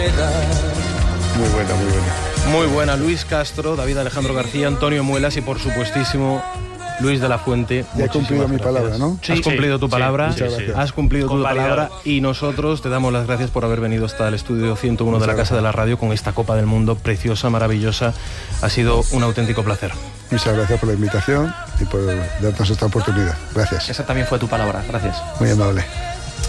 Muy buena, muy buena. Muy buena, Luis Castro, David Alejandro García, Antonio Muelas y por supuestísimo Luis de la Fuente. Ya he cumplido mi palabra, ¿no? Sí, has cumplido tu palabra, has cumplido tu palabra y nosotros te damos las gracias por haber venido hasta el estudio 101 de la Casa de la Radio con esta Copa del Mundo preciosa, maravillosa. Ha sido un auténtico placer. Muchas gracias por la invitación y por darnos esta oportunidad. Gracias. Esa también fue tu palabra, gracias. Muy amable.